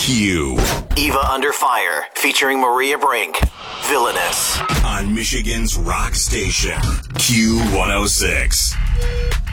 Q. Eva Under Fire, featuring Maria Brink. Villainous. On Michigan's rock station, Q106.